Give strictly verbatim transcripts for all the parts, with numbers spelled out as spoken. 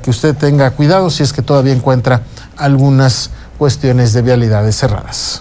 que usted tenga cuidado si es que todavía encuentra algunas cuestiones de vialidades cerradas.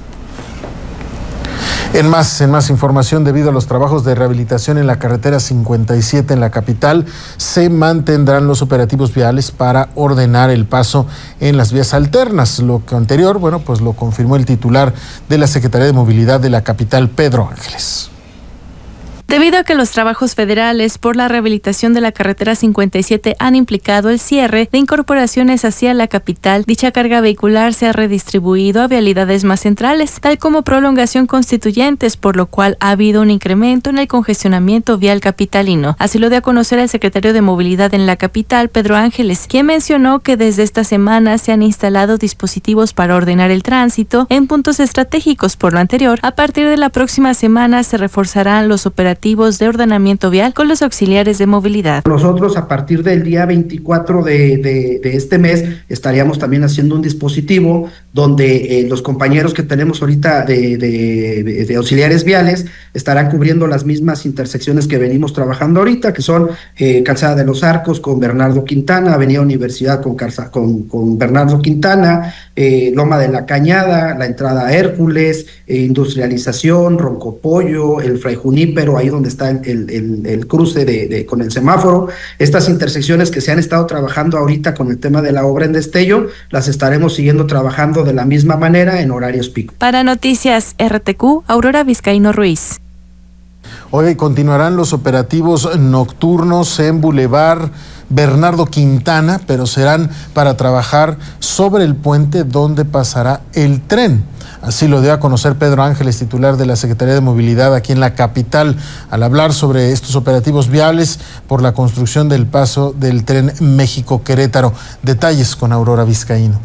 En más, en más información, debido a los trabajos de rehabilitación en la carretera cincuenta y siete en la capital, se mantendrán los operativos viales para ordenar el paso en las vías alternas. Lo que anterior, bueno, pues lo confirmó el titular de la Secretaría de Movilidad de la capital, Pedro Ángeles. Debido a que los trabajos federales por la rehabilitación de la carretera cincuenta y siete han implicado el cierre de incorporaciones hacia la capital, dicha carga vehicular se ha redistribuido a vialidades más centrales, tal como prolongación Constituyentes, por lo cual ha habido un incremento en el congestionamiento vial capitalino. Así lo dio a conocer el secretario de Movilidad en la capital, Pedro Ángeles, quien mencionó que desde esta semana se han instalado dispositivos para ordenar el tránsito en puntos estratégicos. Por lo anterior, a partir de la próxima semana se reforzarán los operativos de ordenamiento vial con los auxiliares de movilidad. Nosotros a partir del día veinticuatro de, de, de este mes estaríamos también haciendo un dispositivo donde eh, los compañeros que tenemos ahorita de, de, de auxiliares viales estarán cubriendo las mismas intersecciones que venimos trabajando ahorita, que son eh, Calzada de los Arcos con Bernardo Quintana, Avenida Universidad con, Calza, con, con Bernardo Quintana, eh, Loma de la Cañada, la entrada a Hércules, eh, Industrialización, Roncopollo, el Fray Junípero, ahí donde está el, el, el, el cruce de, de, con el semáforo. Estas intersecciones que se han estado trabajando ahorita con el tema de la obra en Destello, las estaremos siguiendo trabajando de la misma manera en horarios pico. Para Noticias R T Q, Aurora Vizcaíno Ruiz. Hoy continuarán los operativos nocturnos en Boulevard Bernardo Quintana, pero serán para trabajar sobre el puente donde pasará el tren. Así lo dio a conocer Pedro Ángeles, titular de la Secretaría de Movilidad aquí en la capital, al hablar sobre estos operativos viables por la construcción del paso del tren México-Querétaro. Detalles con Aurora Vizcaíno.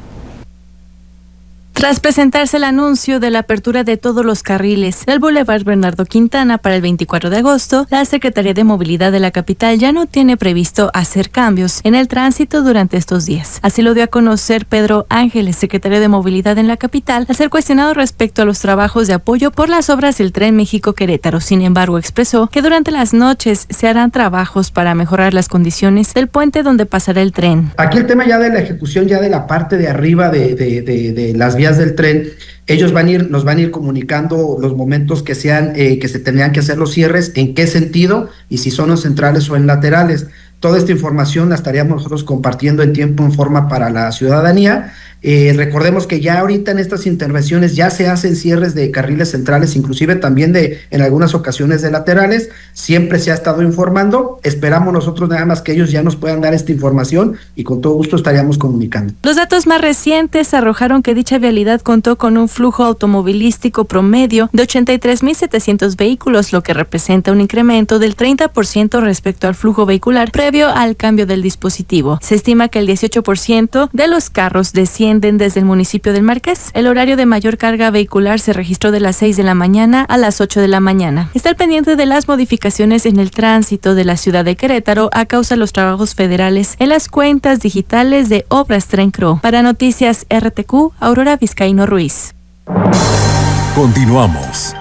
Tras presentarse el anuncio de la apertura de todos los carriles del Boulevard Bernardo Quintana para el veinticuatro de agosto, la Secretaría de Movilidad de la capital ya no tiene previsto hacer cambios en el tránsito durante estos días. Así lo dio a conocer Pedro Ángeles, secretario de Movilidad en la capital, al ser cuestionado respecto a los trabajos de apoyo por las obras del tren México-Querétaro. Sin embargo, expresó que durante las noches se harán trabajos para mejorar las condiciones del puente donde pasará el tren. Aquí el tema ya de la ejecución ya de la parte de arriba de, de, de, de las vías del tren, ellos van a ir, nos van a ir comunicando los momentos que sean, eh, que se tendrían que hacer los cierres, en qué sentido y si son en centrales o en laterales. Toda esta información la estaríamos nosotros compartiendo en tiempo en forma para la ciudadanía. Eh, recordemos que ya ahorita en estas intervenciones ya se hacen cierres de carriles centrales, inclusive también de en algunas ocasiones de laterales. Siempre se ha estado informando. Esperamos nosotros nada más que ellos ya nos puedan dar esta información y con todo gusto estaríamos comunicando. Los datos más recientes arrojaron que dicha vialidad contó con un flujo automovilístico promedio de ochenta y tres mil setecientos vehículos, lo que representa un incremento del treinta por ciento respecto al flujo vehicular previo al cambio del dispositivo. Se estima que el dieciocho por ciento de los carros descienden desde el municipio del Marqués. El horario de mayor carga vehicular se registró de las seis de la mañana a las ocho de la mañana. Está al pendiente de las modificaciones en el tránsito de la ciudad de Querétaro a causa de los trabajos federales en las cuentas digitales de Obras Tren Cro. Para Noticias R T Q, Aurora Vizcaíno Ruiz. Continuamos.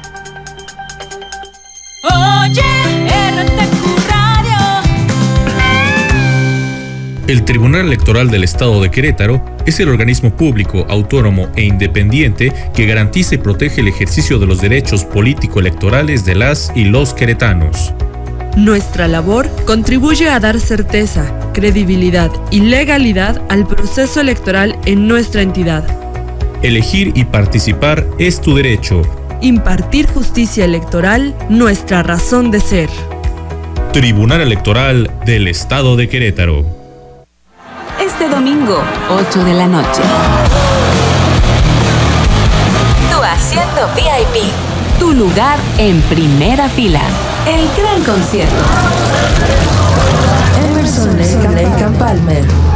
Oye, R T Q Radio. El Tribunal Electoral del Estado de Querétaro es el organismo público, autónomo e independiente que garantiza y protege el ejercicio de los derechos político-electorales de las y los queretanos. Nuestra labor contribuye a dar certeza, credibilidad y legalidad al proceso electoral en nuestra entidad. Elegir y participar es tu derecho. Impartir justicia electoral, nuestra razón de ser. Tribunal Electoral del Estado de Querétaro. Este domingo, ocho de la noche. Tu asiento V I P. Tu lugar en primera fila. El gran concierto. Emerson Lake and Palmer.